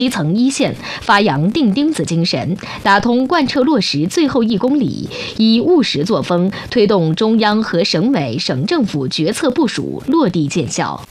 基层一线，发扬钉钉子精神，打通贯彻落实最后1公里，以务实作风推动中央和省委、省政府决策部署落地见效。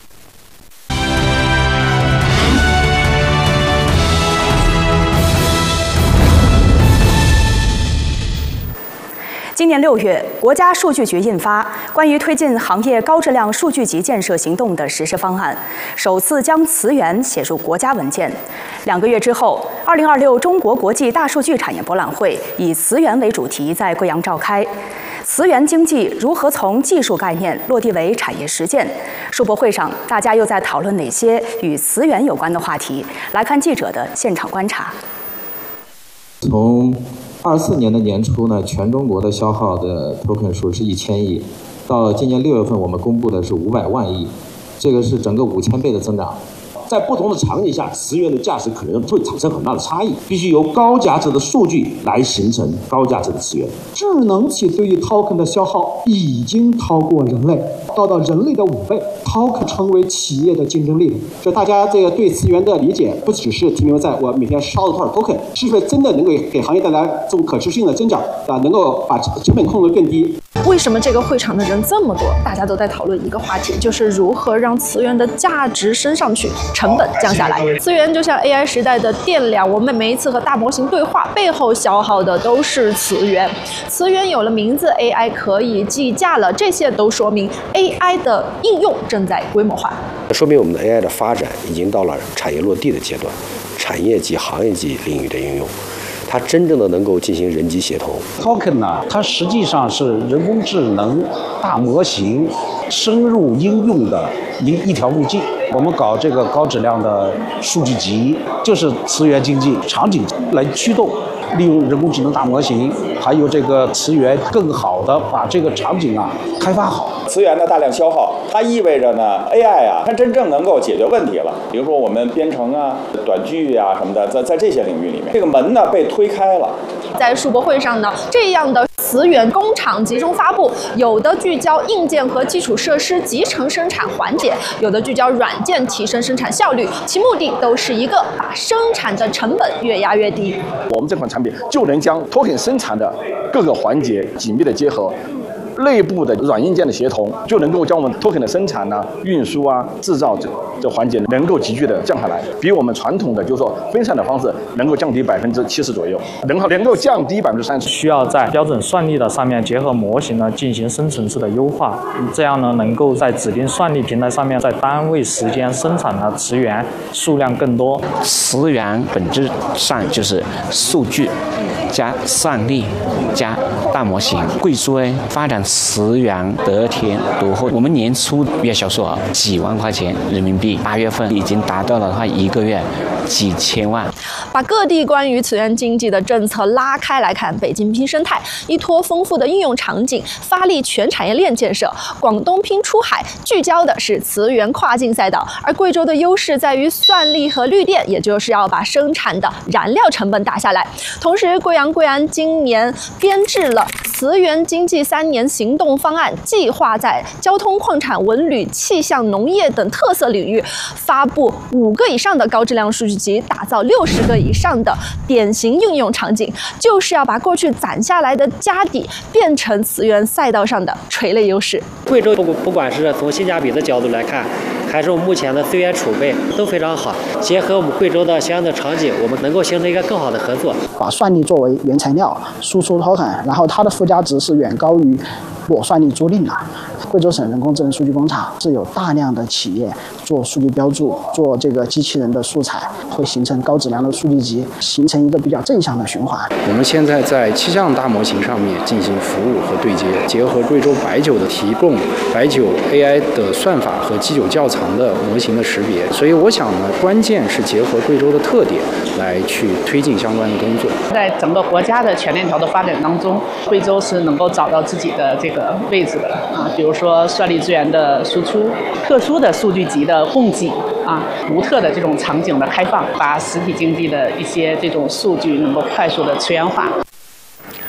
今年6月，国家数据局印发《关于推进行业高质量数据集建设行动的实施方案》，首次将词源写入国家文件。2个月之后，2026中国国际大数据产业博览会以词源为主题在贵阳召开。词源经济如何从技术概念落地为产业实践？数博会上，大家又在讨论哪些与词源有关的话题？来看记者的现场观察。 从24年的年初呢，全中国的消耗的 token 数是1000亿，到今年6月份我们公布的是500万亿，这个是整个5000倍的增长。在不同的场景下，词源的价值可能会产生很大的差异，必须由高价值的数据来形成高价值的词源。智能体对于 token 的消耗已经超过人类，到人类的5倍 ，token 成为企业的竞争力。所以大家这个对词源的理解，不只是停留在我每天烧了多少 token， 是不是真的能够给行业带来这种可持续性的增长啊？能够把成本控制更低。 为什么这个会场的人这么多？大家都在讨论一个话题，就是如何让词源的价值升上去，成本降下来。词源就像 AI 时代的电量，我们每一次和大模型对话，背后消耗的都是词源。词源有了名字 ，AI 可以计价了，这些都说明 AI 的应用正在规模化。 说明我们的 AI 的发展已经到了产业落地的阶段，产业级、行业级领域的应用。它真正的能够进行人机协同。 Token 呢，它实际上是人工智能大模型深入应用的一条路径。我们搞这个高质量的数据集，就是词源经济场景来驱动，利用人工智能大模型，还有这个词源，更好的把这个场景开发好。 词源的大量消耗，它意味着呢 AI 它真正能够解决问题了。比如说我们编程短句什么的，在这些领域里面，这个门呢被推开了。 在数博会上呢，这样的词源工厂集中发布，有的聚焦硬件和基础设施集成生产环节，有的聚焦软件提升生产效率，其目的都是一个把生产的成本越压越低。 我们这款产品就能将 token 生产的各个环节紧密的结合。内部的软硬件的协同，就能够将我们 token 的生产运输制造这环节能够急剧的降下来，比我们传统的就是说分散的方式能够降低70%左右，能够降低30%。 需要在标准算力的上面结合模型进行深层次的优化，这样能够在指定算力平台上面，在单位时间生产的词源数量更多。 词源本质上就是数据加算力加大模型。贵州发展词源得天独厚，我们年初月销售额几万块钱人民币，8月份已经达到了1个月几千万。 把各地关于词源经济的政策拉开来看，北京拼生态，依托丰富的应用场景，发力全产业链建设；广东拼出海，聚焦的是词源跨境赛道；而贵州的优势在于算力和绿电，也就是要把生产的燃料成本打下来。同时，贵安今年编制了词源经济3年行动方案，计划在交通、矿产、文旅、气象、农业等特色领域发布5个以上的高质量数据集，打造60个以上的典型应用场景，就是要把过去攒下来的家底变成词源赛道上的垂类优势。 贵州不管是从性价比的角度来看，还是我们目前的资源储备都非常好，结合我们贵州的相应的场景，我们能够形成一个更好的合作。 把算力作为原材料输出 token， 然后它的附加值是远高于裸算力租赁的。贵州省人工智能数据工厂是有大量的企业做数据标注，做这个机器人的素材，会形成高质量的数据集，形成一个比较正向的循环。 我们现在在气象大模型上面进行服务和对接，结合贵州白酒的提供，白酒 AI 的算法和基酒窖藏的模型的识别。所以我想呢，关键是结合贵州的特点来去推进相关的工作。 在整个国家的全链条的发展当中，贵州是能够找到自己的这个位置的比如说算力资源的输出，特殊的数据集的供给独特的这种场景的开放，把实体经济的一些这种数据能够快速的词源化。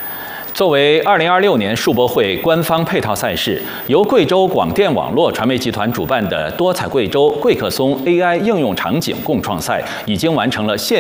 作为2026年数博会官方配套赛事，由贵州广电网络传媒集团主办的多彩贵州贵客松 AI 应用场景共创赛已经完成了线